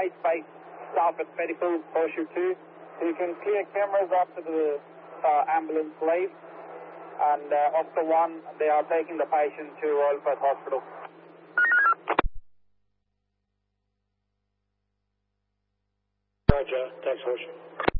base staff at medical, Horseshoe 2. So you can clear cameras after the ambulance leaves. And Officer 1, they are taking the patient to Royal Perth Hospital. Roger, thanks, Horseshoe.